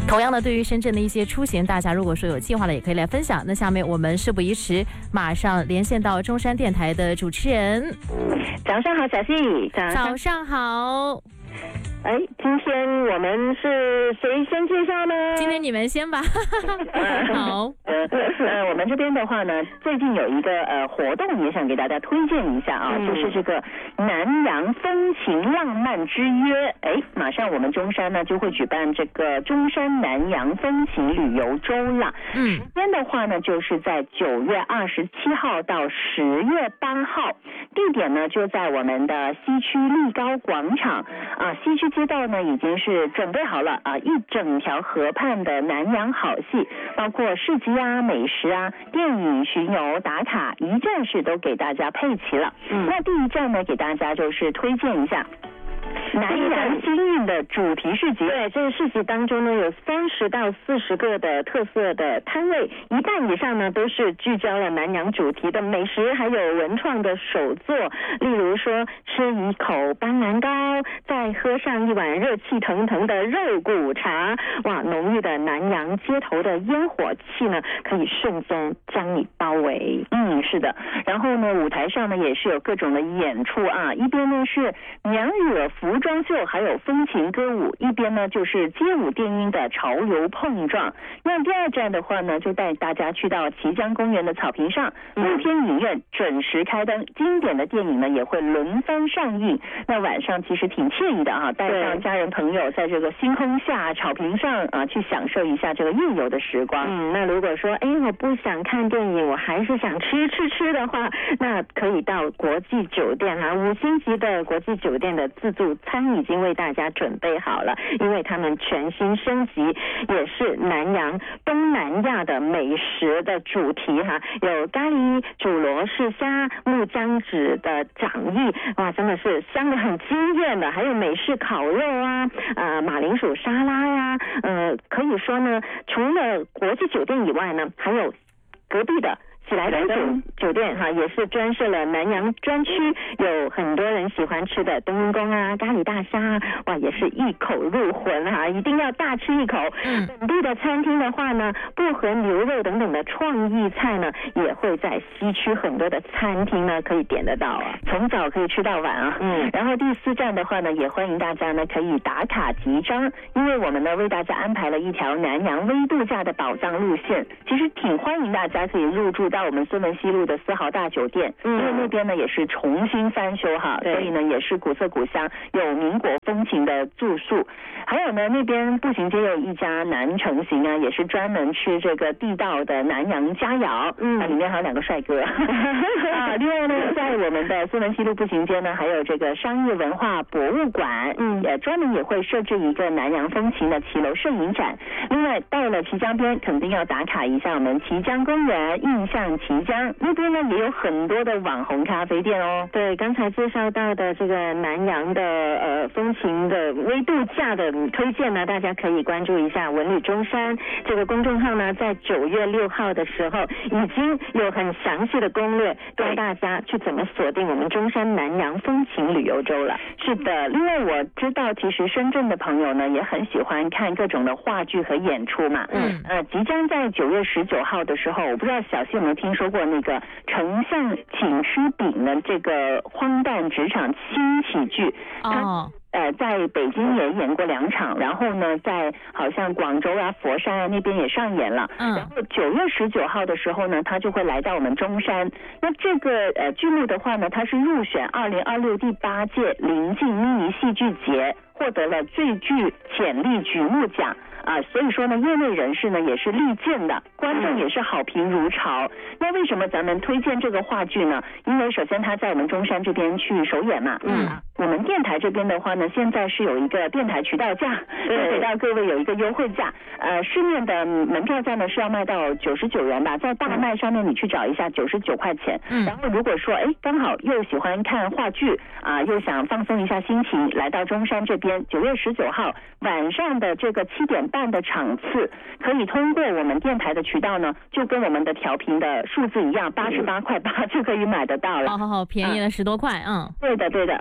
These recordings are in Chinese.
同样的，对于深圳的一些出行，大家如果说有计划了，也可以来分享。那下面我们事不宜迟，马上连线到中山电台的主持人。 早上好，小溪。 早上好。 今天我们是谁先介绍呢？ 今天你们先吧。好。 我们这边的话呢，最近有一个活动，也想给大家推荐一下啊，就是这个南洋风情浪漫之约。马上我们中山呢就会举办这个中山南洋风情旅游周了。时间的话呢，就是在9月27号到10月8号，地点呢就在我们的西区立高广场啊。西区街道呢已经是准备好了啊，一整条河畔的南洋好戏，包括市集啊、美食啊、电影巡游打卡，一站式都给大家配齐了。那第一站呢，给大家就是推荐一下南洋新韵的主题市集。对，这个市集当中呢，有30到40个的特色的摊位，一半以上呢都是聚焦了南洋主题的美食，还有文创的手作。例如说，吃一口斑斓糕，再喝上一碗热气腾腾的肉骨茶，哇，浓郁的南洋街头的烟火气呢，可以瞬间将你包围。是的。然后呢，舞台上呢也是有各种的演出啊，一边呢是娘惹服装秀，还有风情歌舞，一边呢就是街舞电音的潮流碰撞。那第二站的话呢，就带大家去到綦江公园的草坪上，露天影院准时开灯，经典的电影呢也会轮番上映。那晚上其实挺惬意的啊，带上家人朋友在这个星空下草坪上啊，去享受一下这个夜游的时光。那如果说我不想看电影，我还是想吃的话，那可以到国际酒店啊，5星级的国际酒店的自助餐已经为大家准备好了，因为他们全新升级，也是南洋东南亚的美食的主题哈，有咖喱煮螺氏虾、木姜子的掌翼，哇，真的是香得很惊艳的，还有美式烤肉啊，马铃薯沙拉呀，可以说呢，除了国际酒店以外呢，还有隔壁的喜来登酒店哈，也是专设了南洋专区，有很多人喜欢吃的冬阴功啊、咖喱大虾啊，哇，也是一口入魂哈，一定要大吃一口。本地的餐厅的话呢，薄荷牛肉等等的创意菜呢，也会在西区很多的餐厅呢可以点得到啊，从早可以吃到晚啊。然后第4站的话呢，也欢迎大家呢可以打卡集章，因为我们呢为大家安排了一条南洋微度假的宝藏路线，其实挺欢迎大家可以入住到我们孙文西路的4号大酒店，因为那边呢也是重新翻修哈，所以呢也是古色古香，有民国风情的住宿。还有呢，那边步行街有一家南城行啊，也是专门吃这个地道的南洋佳肴，里面还有2个帅哥啊。另外呢，在我们的孙文西路步行街呢，还有这个商业文化博物馆，专门也会设置一个南洋风情的骑楼摄影展。另外到了綦江边，肯定要打卡一下我们綦江公园，印象綦江那边呢也有很多的网红咖啡店哦。对，刚才介绍到的这个南洋的风情的微度假的推荐呢，大家可以关注一下文旅中山这个公众号呢，在9月6号的时候已经有很详细的攻略，教大家去怎么锁定我们中山南洋风情旅游周了。是的，另外我知道其实深圳的朋友呢也很喜欢看各种的话剧和演出嘛。即将在9月19号的时候，我不知道小溪有没有听说过那个丞相请吃饼的这个荒诞职场轻喜剧。在北京也演过2场，然后呢在好像广州啊、佛山啊那边也上演了。然后9月19号的时候呢，他就会来到我们中山。那这个剧目的话呢，它是入选2026第8届临近咪尼戏剧节，获得了最具潜力剧目奖。所以说呢，业内人士呢也是力荐的，观众也是好评如潮。那为什么咱们推荐这个话剧呢？因为首先他在我们中山这边去首演嘛。我们电台这边的话呢，现在是有一个电台渠道价，给到各位有一个优惠价。市面的门票价呢是要卖到99元吧，在大麦上面你去找一下99块钱。然后如果说刚好又喜欢看话剧又想放松一下心情，来到中山这边9月19号晚上的这个7点半的场次，可以通过我们电台的渠道呢，就跟我们的调频的数字一样，88块8就可以买得到了。 好，便宜了10多块。对的，而且是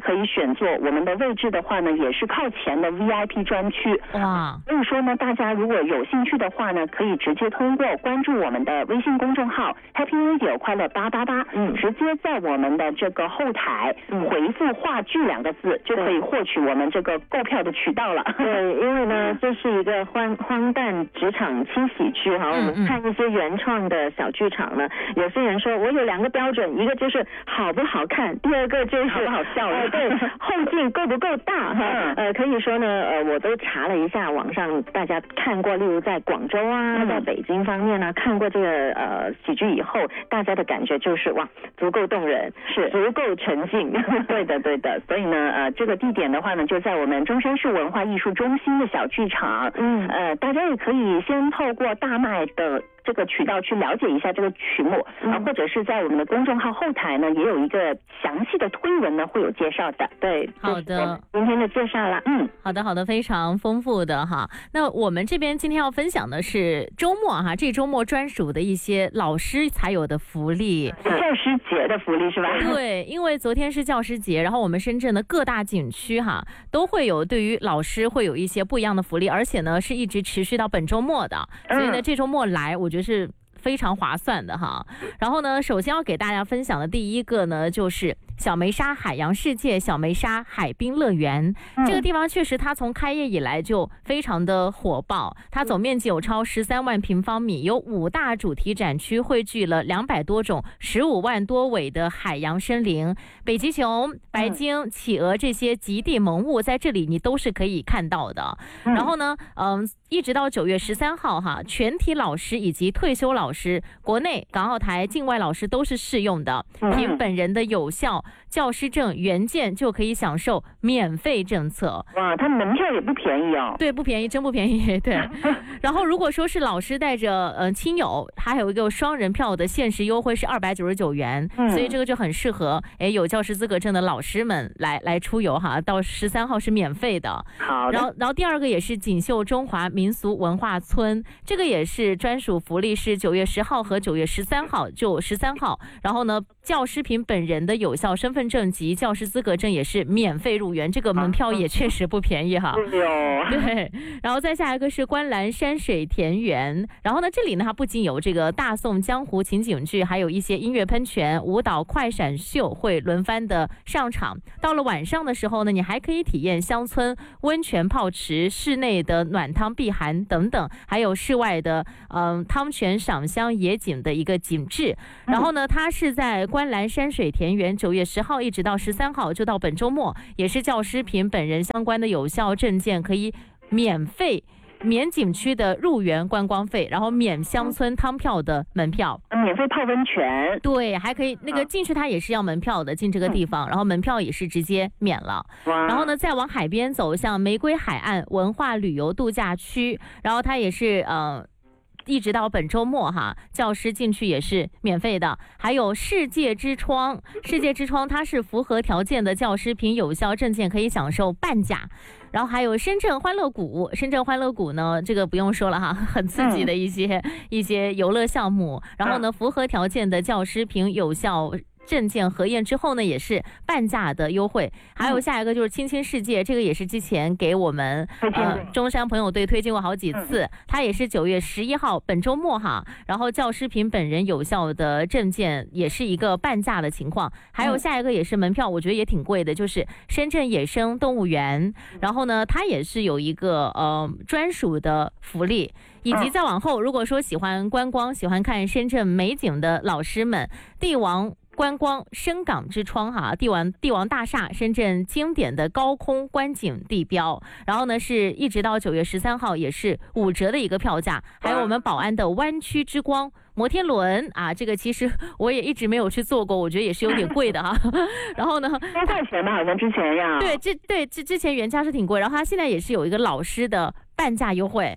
可以选座，我们的位置的话呢，也是靠前的 VIP 专区。 哇， 所以说呢，大家如果有兴趣的话呢，可以直接通过关注我们的微信公众号 Happy Radio 快乐888，直接在我们的这个后台回复话剧2个字，就可以获取我们这个购票的渠道了。 对，因为呢，这是一个荒诞职场轻喜剧哈。我们看一些原创的小剧场呢，有些人说我有2个标准，一个就是好不好看，第二个就是好不好笑。 对，后劲够不够大哈。可以说呢，我都查了一下网上大家看过，例如在广州啊，在北京方面呢，看过这个喜剧以后，大家的感觉就是哇，足够动人，是足够沉浸。 对的，对的。所以呢，这个地点的话呢，就在我们中山市文化艺术中心的小剧场。大家也可以先透过大麦的这个渠道去了解一下这个曲目，或者是在我们的公众号后台呢，也有一个详细的推文呢，会有介绍的。 对， 好的， 今天的介绍了。 好的，好的，非常丰富的哈。那我们这边今天要分享的是周末哈，这周末专属的一些老师才有的福利， 教师节的福利是吧？ 对，因为昨天是教师节，然后我们深圳的各大景区哈都会有对于老师会有一些不一样的福利，而且呢是一直持续到本周末的，所以呢这周末来我觉得是非常划算的哈。然后呢，首先要给大家分享的第一个呢，就是小梅沙海洋世界小梅沙海滨乐园。这个地方确实它从开业以来就非常的火爆，它总面积有超13万平方米，有5大主题展区，汇聚了200多种15万多尾的海洋生灵，北极熊、白鲸、企鹅这些极地萌物在这里你都是可以看到的。然后呢，一直到9月13号哈，全体老师以及退休老师，国内、港澳台、境外老师都是适用的，凭本人的有效教师证原件就可以享受免费政策。 哇，它门票也不便宜哦。 对，不便宜，真不便宜。对。然后如果说是老师带着亲友，还有一个双人票的限时优惠是299元，所以这个就很适合有教师资格证的老师们来出游哈。到13号是免费的。 好的。 然后第二个也是锦绣中华民俗文化村，这个也是专属福利，是9月10号和9月13号，就13号。然后呢，教师凭本人的有效身份证及教师资格证也是免费入园，这个门票也确实不便宜哈。对，然后再下一个是观澜山水田园，然后呢，这里呢它不仅有这个大宋江湖情景剧，还有一些音乐喷泉、舞蹈快闪秀会轮番的上场。到了晚上的时候呢，你还可以体验乡村温泉泡池、室内的暖汤避寒等等，还有室外的汤泉赏香野景的一个景致。然后呢，它是在观澜山水田园，9月10号一直到13号，就到本周末，也是教师凭本人相关的有效证件可以免景区的入园观光费，然后免乡村汤票的门票， 免费泡温泉。 对，还可以那个进去它也是要门票的，进这个地方，然后门票也是直接免了。然后呢，再往海边走，像玫瑰海岸文化旅游度假区，然后它也是一直到本周末哈，教师进去也是免费的。还有世界之窗它是符合条件的教师凭有效证件可以享受半价。然后还有深圳欢乐谷呢，这个不用说了哈，很刺激的一些游乐项目。然后呢，符合条件的教师凭有效证件核验之后呢，也是半价的优惠。还有下一个就是青青世界，这个也是之前给我们中山朋友队推荐过好几次，它也是9月11号本周末哈，然后教师凭本人有效的证件也是一个半价的情况。还有下一个也是门票，我觉得也挺贵的，就是深圳野生动物园，然后呢它也是有一个专属的福利。以及再往后，如果说喜欢观光、喜欢看深圳美景的老师们，帝王观光深港之窗哈，帝王大厦深圳经典的高空观景地标，然后呢是一直到9月13号也是5折的一个票价。还有我们宝安的湾区之光摩天轮啊，这个其实我也一直没有去做过，我觉得也是有点贵的哈。然后呢 ，3块钱吧，好像之前呀。 对，之前原价是挺贵，然后它现在也是有一个老师的半价优惠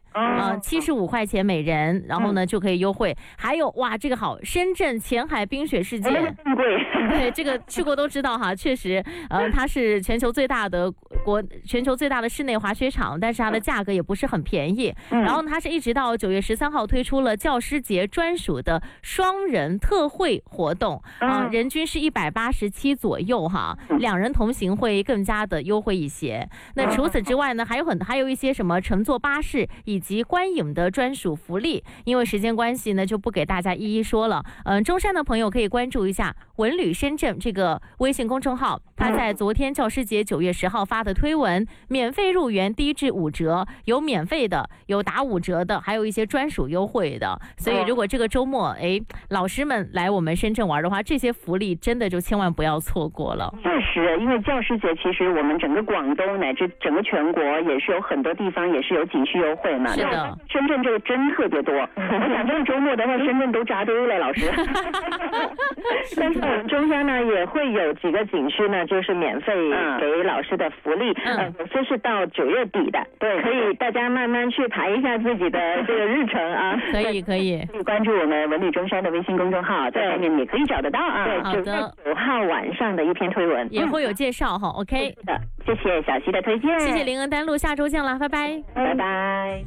，75块钱每人，然后呢就可以优惠。还有哇，这个好，深圳前海冰雪世界， 更贵。 对，这个去过都知道哈，确实，它是全球最大的全球最大的室内滑雪场，但是它的价格也不是很便宜。然后呢，它是一直到9月13号推出了教师节专属的双人特惠活动啊，人均是187左右哈，2人同行会更加的优惠一些。那除此之外呢，还有一些什么乘坐巴士以及观影的专属福利，因为时间关系呢，就不给大家一一说了。中山的朋友可以关注一下文旅深圳这个微信公众号，他在昨天教师节9月10号发的推文，免费入园低至5折，有免费的，有打5折的，还有一些专属优惠的。所以如果这个周末老师们来我们深圳玩的话，这些福利真的就千万不要错过了。 确实，因为教师节其实我们整个广东乃至整个全国也是有很多地方也是有景区优惠嘛。 是的， 深圳这个真特别多。我想这个周末的话，深圳都扎堆了，老师。 但是我们中山呢也会有几个景区呢，就是免费给老师的福利，有些是到9月底的，对，可以大家慢慢去排一下自己的这个日程啊。 可以关注我们文旅中山的微信公众号，在上面也可以找得到啊。 对，9月9号晚上的一篇推文也会有介绍哈。OK， 的，谢谢小溪的推荐， 谢谢林恩丹路，下周见了，拜拜， 拜拜。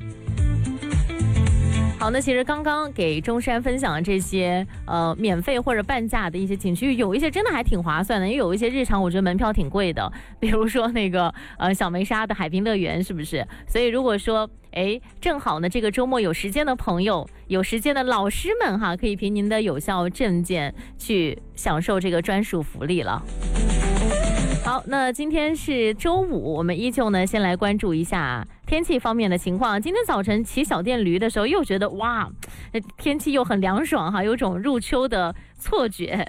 好，那其实刚刚给中山分享的这些免费或者半价的一些景区，有一些真的还挺划算的，也有一些日常我觉得门票挺贵的，比如说那个小梅沙的海滨乐园，是不是？所以如果说正好呢这个周末有时间的朋友，有时间的老师们哈，可以凭您的有效证件去享受这个专属福利了。好，那今天是周五，我们依旧呢先来关注一下天气方面的情况。今天早晨骑小电驴的时候，又觉得哇，天气又很凉爽哈，有种入秋的错觉。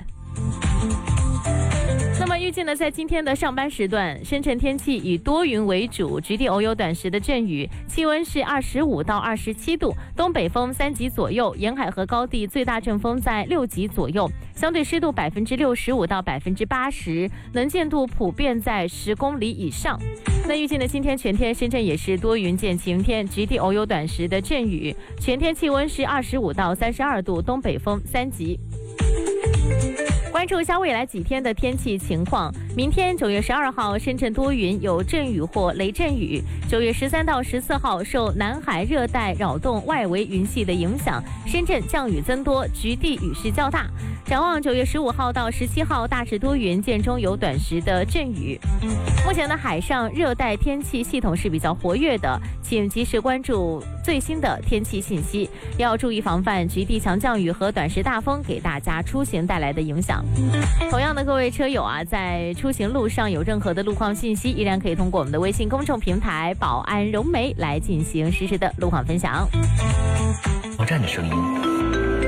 那么预计呢，在今天的上班时段，深圳天气以多云为主，局地偶有短时的阵雨，气温是25到27度，东北风3级左右，沿海和高地最大阵风在6级左右，相对湿度65%到80%，能见度普遍在10公里以上。那预计呢，今天全天深圳也是多云见晴天，局地偶有短时的阵雨，全天气温是25到32度，东北风3级。关注一下未来几天的天气情况。明天9月12号，深圳多云，有阵雨或雷阵雨。9月13到14号，受南海热带扰动外围云系的影响，深圳降雨增多，局地雨势较大。展望9月15号到17号，大致多云，间中有短时的阵雨。目前的海上热带天气系统是比较活跃的，请及时关注最新的天气信息，要注意防范局地强降雨和短时大风给大家出行带来的影响。同样的，各位车友啊，在出行路上有任何的路况信息，依然可以通过我们的微信公众平台宝安融媒来进行实时的路况分享。 挑战的声音